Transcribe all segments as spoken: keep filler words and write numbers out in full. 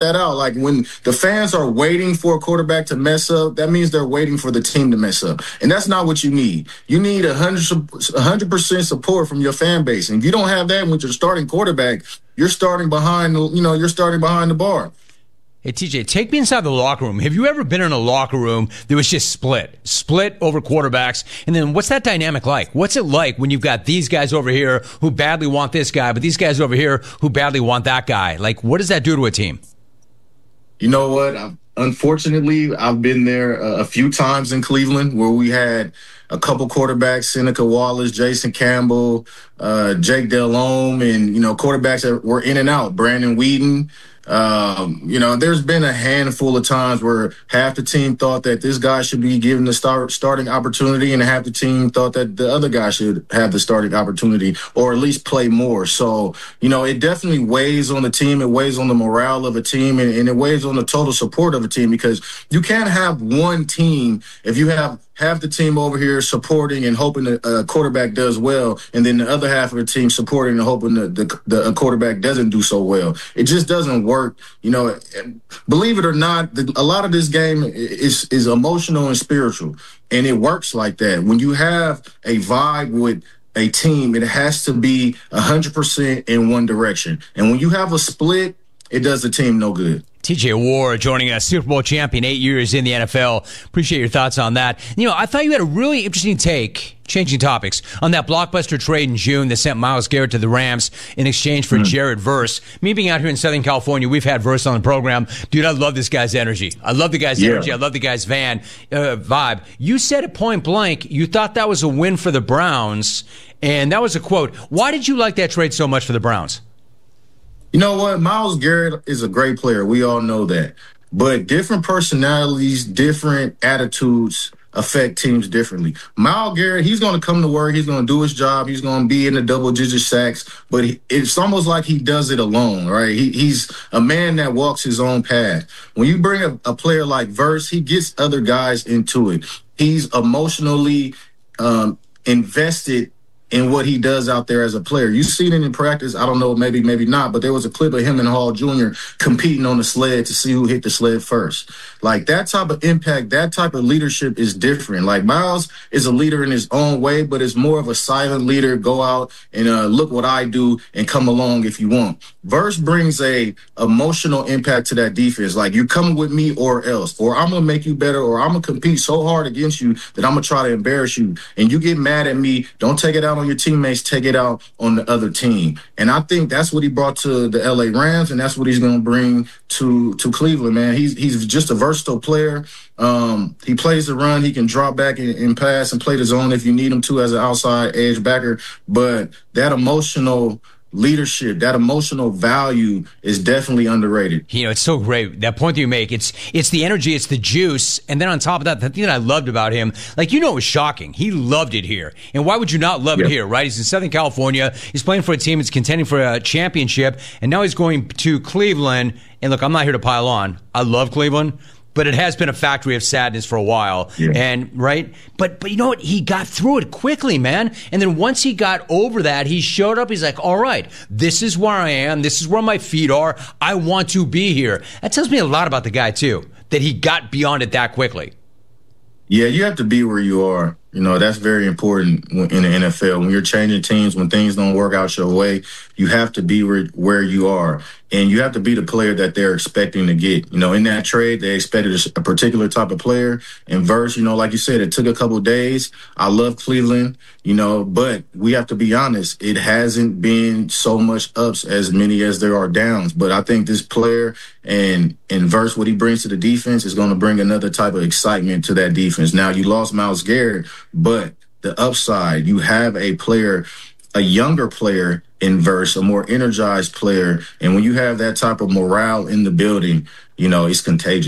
that out. Like when the fans are waiting for a quarterback to mess up, that means they're waiting for the team to mess up. And that's not what you need. You need one hundred percent support from your fan base. And if you don't have that with your starting quarterback, you're starting behind, you know, you're starting behind the bar. Hey, T J, take me inside the locker room. Have you ever been in a locker room that was just split, split over quarterbacks? And then what's that dynamic like? What's it like when you've got these guys over here who badly want this guy, but these guys over here who badly want that guy? Like, what does that do to a team? You know what? I've, unfortunately, I've been there a, a few times in Cleveland where we had a couple quarterbacks, Seneca Wallace, Jason Campbell, uh, Jake Delhomme, and, you know, quarterbacks that were in and out, Brandon Whedon. Um, you know, there's been a handful of times where half the team thought that this guy should be given the start starting opportunity, and half the team thought that the other guy should have the starting opportunity or at least play more. So, you know, it definitely weighs on the team. It weighs on the morale of a team, and, and it weighs on the total support of a team, because you can't have one team if you have half the team over here supporting and hoping the uh, quarterback does well, and then the other half of the team supporting and hoping the, the, the quarterback doesn't do so well. It just doesn't work. You know, believe it or not, the, a lot of this game is, is emotional and spiritual, and it works like that. When you have a vibe with a team, it has to be one hundred percent in one direction. And when you have a split, it does the team no good. T J Ward joining us, Super Bowl champion, eight years in the N F L. Appreciate your thoughts on that. You know, I thought you had a really interesting take, changing topics, on that blockbuster trade in June that sent Myles Garrett to the Rams in exchange for mm-hmm. Jared Verse. Me being out here in Southern California, we've had Verse on the program. Dude, I love this guy's energy. I love the guy's yeah. energy. I love the guy's van uh, vibe. You said at point blank, you thought that was a win for the Browns, and that was a quote. Why did you like that trade so much for the Browns? You know what? Myles Garrett is a great player. We all know that. But different personalities, different attitudes affect teams differently. Myles Garrett, he's going to come to work. He's going to do his job. He's going to be in the double-digit sacks. But he, it's almost like he does it alone, right? He, he's a man that walks his own path. When you bring a, a player like Verse, he gets other guys into it. He's emotionally um, invested in what he does out there as a player. You've seen it in practice. I don't know, maybe, maybe not, but there was a clip of him and Hall Junior competing on the sled to see who hit the sled first. Like, that type of impact, that type of leadership is different. Like, Myles is a leader in his own way, but it's more of a silent leader. Go out and uh, look what I do and come along if you want. Verse brings a emotional impact to that defense. Like, you're coming with me or else, or I'm going to make you better, or I'm going to compete so hard against you that I'm going to try to embarrass you. And you get mad at me, don't take it out on your teammates, take it out on the other team. And I think that's what he brought to the L A Rams, and that's what he's going to bring to to Cleveland, man. He's he's just a versatile player. Um, he plays the run. He can drop back and, and pass and play the zone if you need him to as an outside edge backer. But that emotional leadership, that emotional value is definitely underrated. You know, it's so great. That point that you make, it's it's the energy, it's the juice. And then on top of that, the thing that I loved about him, like, you know, it was shocking. He loved it here. And why would you not love yeah. it here, right? He's in Southern California. He's playing for a team that's contending for a championship. And now he's going to Cleveland. And look, I'm not here to pile on. I love Cleveland, but it has been a factory of sadness for a while. Yeah. And right. But, but you know what? He got through it quickly, man. And then once he got over that, he showed up. He's like, all right, this is where I am. This is where my feet are. I want to be here. That tells me a lot about the guy, too, that he got beyond it that quickly. Yeah, you have to be where you are. You know, that's very important in the N F L. When you're changing teams, when things don't work out your way, you have to be where, where you are. And you have to be the player that they're expecting to get. You know, in that trade, they expected a particular type of player. And Verse, you know, like you said, it took a couple of days. I love Cleveland, you know, but we have to be honest. It hasn't been so much ups as many as there are downs. But I think this player and, and Verse, what he brings to the defense is going to bring another type of excitement to that defense. Now, you lost Myles Garrett, but the upside, you have a player, a younger player in Verse, a more energized player. And when you have that type of morale in the building, you know, it's contagious.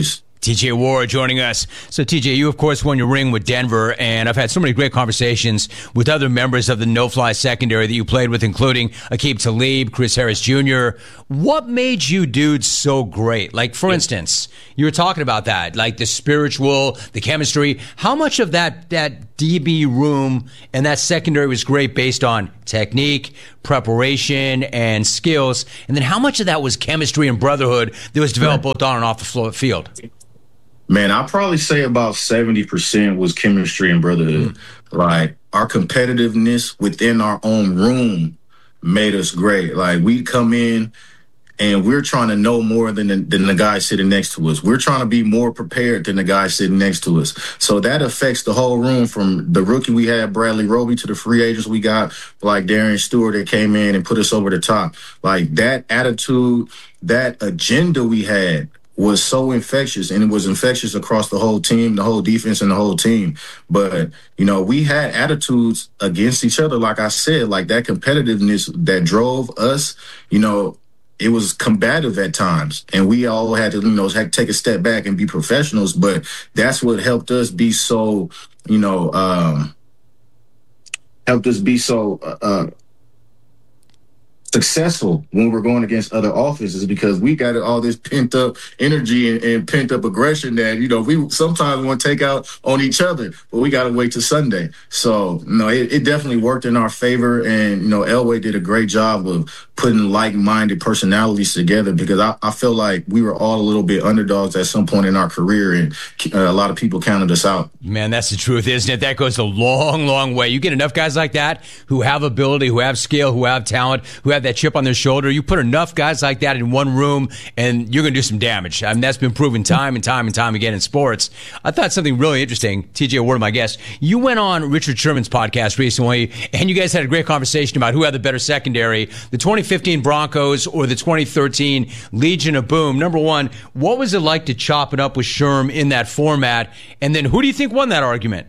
T J Ward joining us. So, T J, you, of course, won your ring with Denver, and I've had so many great conversations with other members of the no-fly secondary that you played with, including Aqib Talib, Chris Harris Junior What made you dudes so great? Like, for instance, you were talking about that, like the spiritual, the chemistry. How much of that, that D B room and that secondary was great based on technique, preparation, and skills? And then how much of that was chemistry and brotherhood that was developed both on and off the floor, field? Man, I'd probably say about seventy percent was chemistry and brotherhood. Mm-hmm. Like, our competitiveness within our own room made us great. Like, we'd come in and we're trying to know more than the, than the guy sitting next to us. We're trying to be more prepared than the guy sitting next to us. So that affects the whole room, from the rookie we had, Bradley Roby, to the free agents we got, like Darian Stewart, that came in and put us over the top. Like, that attitude, that agenda we had was so infectious, and it was infectious across the whole team, the whole defense, and the whole team. But, you know, we had attitudes against each other. Like I said, like, that competitiveness that drove us, you know, it was combative at times, and we all had to, you know, had to take a step back and be professionals. But that's what helped us be so, you know, um, helped us be so, uh, uh successful when we're going against other offenses, because we got all this pent up energy and, and pent up aggression that, you know, we sometimes want to take out on each other, but we got to wait till Sunday. So, you know, it, it definitely worked in our favor. And, you know, Elway did a great job of putting like-minded personalities together, because I, I feel like we were all a little bit underdogs at some point in our career, and uh, a lot of people counted us out. Man, that's the truth, isn't it? That goes a long, long way. You get enough guys like that who have ability, who have skill, who have talent, who have that chip on their shoulder. You put enough guys like that in one room, and you're going to do some damage. I mean, that's been proven time and time and time again in sports. I thought something really interesting. T J Ward, my guest, you went on Richard Sherman's podcast recently, and you guys had a great conversation about who had the better secondary, the twenty fifteen Broncos or the twenty thirteen Legion of Boom. Number one, what was it like to chop it up with Sherm in that format? And then who do you think won that argument?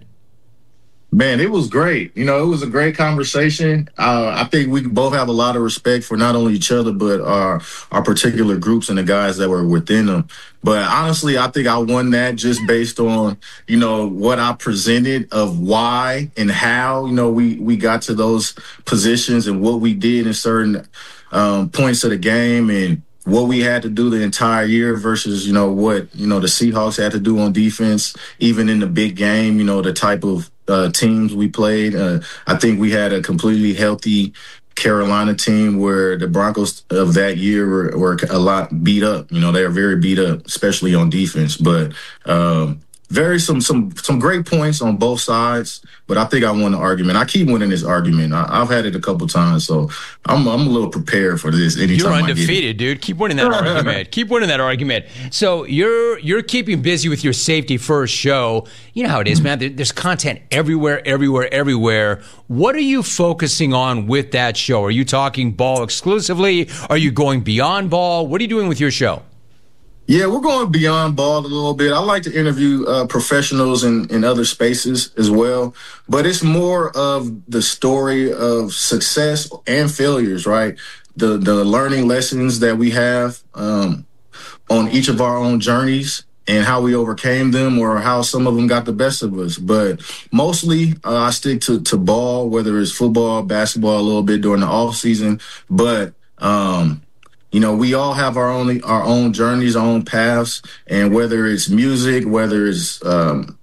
Man, it was great. You know, it was a great conversation. Uh, I think we both have a lot of respect for not only each other, but our our particular groups and the guys that were within them. But honestly, I think I won that just based on, you know, what I presented of why and how, you know, we, we got to those positions, and what we did in certain um, points of the game, and what we had to do the entire year versus, you know, what, you know, the Seahawks had to do on defense, even in the big game, you know, the type of uh, teams we played. Uh, I think we had a completely healthy Carolina team, where the Broncos of that year were, were a lot beat up. You know, they are very beat up, especially on defense. But um, very some some some great points on both sides. But I think I won the argument. I keep winning this argument. I, I've had it a couple times, so I'm I'm a little prepared for this. Anytime you're undefeated, dude. Keep winning that argument. Keep winning that argument. So you're you're keeping busy with your Safety First show. You know how it is, man. There, there's content everywhere, everywhere, everywhere. What are you focusing on with that show? Are you talking ball exclusively? Are you going beyond ball? What are you doing with your show? Yeah, we're going beyond ball a little bit. I like to interview uh, professionals in, in other spaces as well. But it's more of the story of success and failures, right? The the learning lessons that we have um, on each of our own journeys, and how we overcame them, or how some of them got the best of us. But mostly uh, I stick to, to ball, whether it's football, basketball, a little bit during the off season. But um you know, we all have our own our own journeys, our own paths, and whether it's music, whether it's um,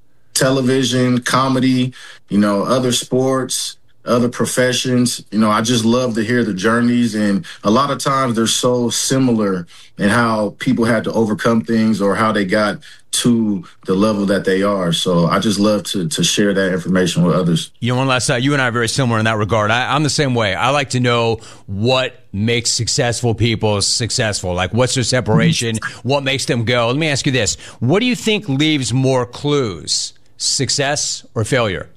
television, comedy, you know, other sports, other professions, you know, I just love to hear the journeys. And a lot of times they're so similar in how people had to overcome things, or how they got to the level that they are. So I just love to to share that information with others. You know, one last time, you and I are very similar in that regard. I, I'm the same way. I like to know what makes successful people successful. Like, what's their separation? What makes them go? Let me ask you this. What do you think leaves more clues, success or failure?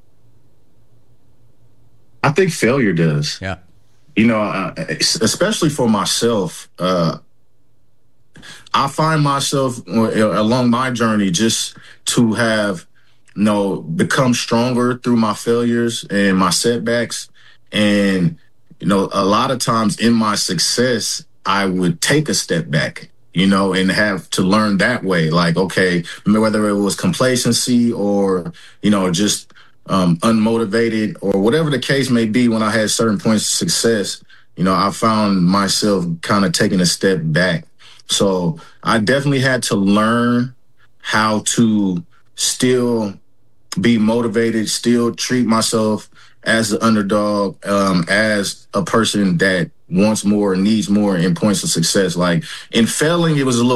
I think failure does. Yeah. You know, uh, especially for myself, uh, I find myself along my journey just to have, you know, become stronger through my failures and my setbacks. And, you know, a lot of times in my success, I would take a step back. you know, and have to learn that way. Like, okay, whether it was complacency or, you know, just um, unmotivated or whatever the case may be, when I had certain points of success, you know, I found myself kind of taking a step back. So I definitely had to learn how to still be motivated, still treat myself as the underdog, um, as a person that wants more, needs more in points of success. Like in failing, it was a little